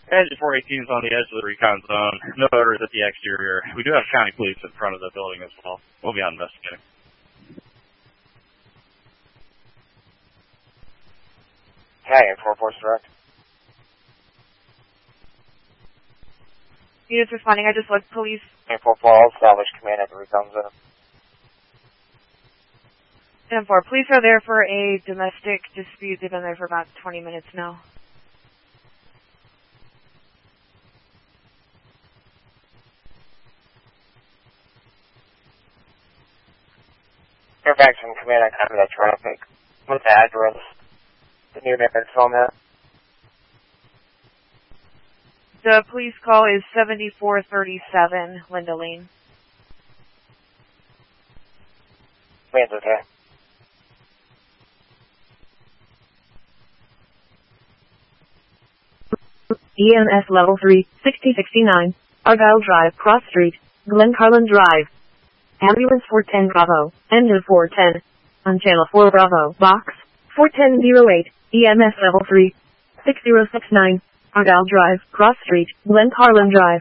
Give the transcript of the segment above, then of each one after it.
Engine 418 is on the edge of the recon zone. No odors at the exterior. We do have county police in front of the building as well. We'll be out investigating. Okay, 4 Force Direct. Units responding, I just looked, police. 4 Paul, establish command at the recon zone. 10-4, police are there for a domestic dispute. They've been there for about 20 minutes now. Fairfax from command, I copy that traffic. What's the address? The new neighborhood phone there? The police call is 7437 Linda Lane. Command's okay. EMS Level 3, 6069, Argyle Drive, Cross Street, Glencarlin Drive. Ambulance 410 Bravo, Engine 410. On Channel 4 Bravo, Box 4108, EMS Level 3, 6069, Argyle Drive, Cross Street, Glencarlin Drive.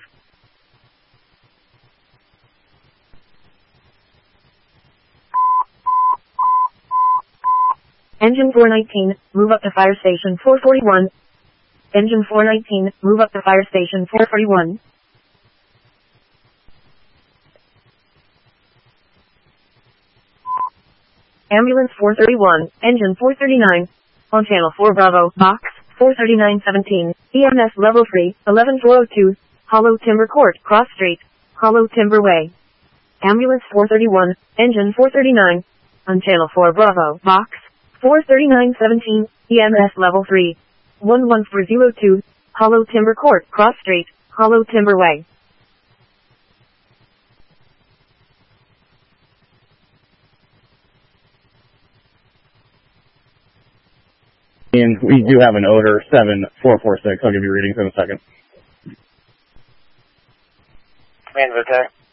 Engine 419, move up to Fire Station 441. Engine 419, move up to Fire Station 441. Ambulance 431, Engine 439. On Channel 4 Bravo, Box 43917, EMS Level 3, 11402, Hollow Timber Court, Cross Street, Hollow Timber Way. Ambulance 431, Engine 439. On Channel 4 Bravo, Box 43917, EMS Level 3, 11402, Hollow Timber Court, Cross Street, Hollow Timber Way. And we do have an odor 7446. I'll give you readings in a second. Command's okay.